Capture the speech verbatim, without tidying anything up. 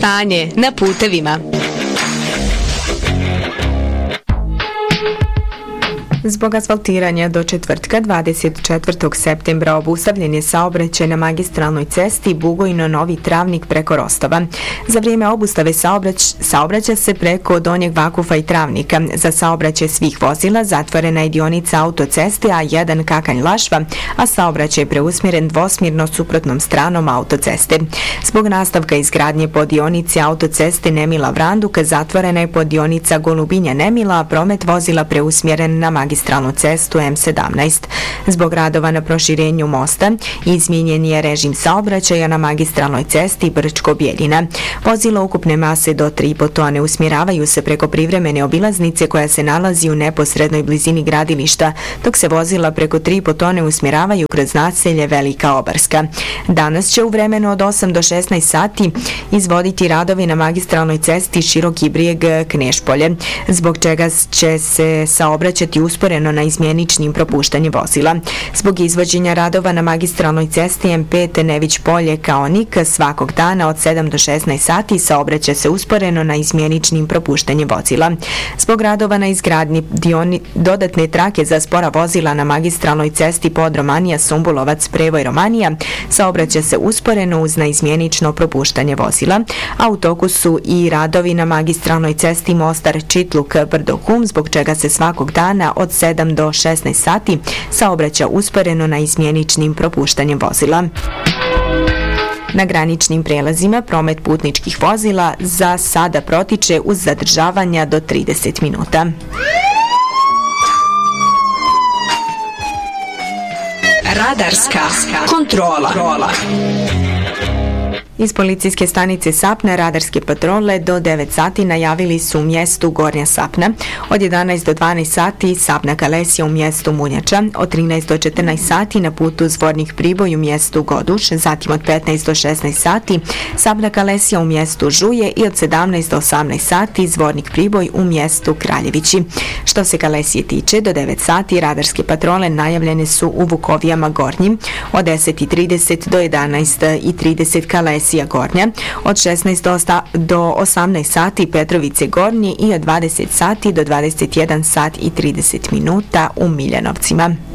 stanje na putevima. Zbog asfaltiranja do četvrtka dvadeset četvrtog septembra obustavljen je saobraćaj na magistralnoj cesti Bugojno-Novi Travnik preko Rostova. Za vrijeme obustave saobrać, saobraća se preko Donjeg Vakufa i Travnika. Za saobraćaj svih vozila zatvorena je dionica autoceste A jedan Kakanj-Lašva, a saobraćaj je preusmjeren dvosmjerno suprotnom stranom autoceste. Zbog nastavka izgradnje po dionici autoceste Nemila-Vranduk zatvorena je po dionica Golubinja-Nemila, a promet vozila preusmjeren na magistralnu magistralnu cestu M sedamnaest. Zbog radova na proširenju mosta izmijenjen je režim saobraćaja na magistralnoj cesti Brčko-Bjeljina. Vozila ukupne mase do tri i po tone usmjeravaju se preko privremene obilaznice koja se nalazi u neposrednoj blizini gradilišta, dok se vozila preko tri i po tone usmjeravaju kroz naselje Velika Obarska. Danas će u vremenu od osam do šesnaest sati izvoditi radovi na magistralnoj cesti Široki Brijeg-Knešpolje, zbog čega će se saobraćati usporeno na izmjeničnim propuštanjem vozila. Zbog izvođenja radova na magistralnoj cesti M pet Nević Polje-Kaonik svakog dana od sedam do šesnaest sati saobraća se usporeno na izmjeničnim propuštanjem vozila. Zbog radova na izgradnji dioni, dodatne trake za spora vozila na magistralnoj cesti Podromanija-Sumbulovac-Prevoj-Romanija saobraća se usporeno uz naizmjenično propuštanje vozila, a u toku su i radovi na magistralnoj cesti Mostar-Čitluk-Brdo-Hum, zbog čega se svakog dana od sedam do šesnaest sati saobraća usporeno na izmjeničnim propuštanjem vozila. Na graničnim prelazima promet putničkih vozila za sada protiče uz zadržavanja do trideset minuta. Radarska kontrola. Iz policijske stanice Sapna radarske patrole do devet sati najavili su u mjestu Gornja Sapna, od jedanaest do dvanaest sati Sapna Kalesija u mjestu Munjača, od trinaest do četrnaest sati na putu Zvornik Priboj u mjestu Goduš, zatim od petnaest do šesnaest sati Sapna Kalesija u mjestu Žuje i od sedamnaest do osamnaest sati Zvornik Priboj u mjestu Kraljevići. Što se Kalesije tiče, do devet sati radarske patrole najavljene su u Vukovijama Gornjim, od deset i trideset do jedanaest i trideset Kalesija Gornja, od šesnaest do osamnaest sati Petrovice Gornje i od dvadeset sati do dvadeset jedan sat i trideset minuta u Miljanovcima.